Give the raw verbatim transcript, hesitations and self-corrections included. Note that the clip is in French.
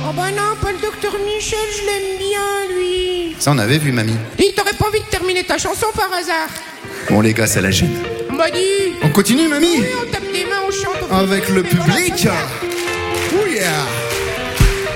Oh bah non, pas le docteur Michel, je l'aime bien, lui. Ça, on avait vu, mamie. Et t'aurais pas envie de terminer ta chanson par hasard? Bon, les gars, ça la gêne. Bah dis. On continue, mamie? Oui, on tape des mains, on chante. On Avec le public. Oh yeah.